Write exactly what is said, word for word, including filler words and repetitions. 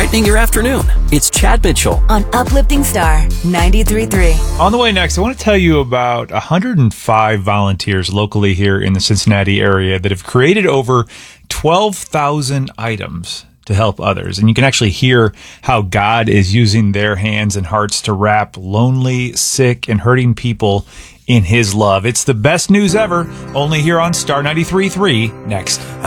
brightening your afternoon. It's Chad Mitchell on Uplifting Star ninety-three point three. On the way next, I want to tell you about one hundred five volunteers locally here in the Cincinnati area that have created over twelve thousand items to help others. And you can actually hear how God is using their hands and hearts to wrap lonely, sick, and hurting people in His love. It's the best news ever, only here on Star ninety-three point three next.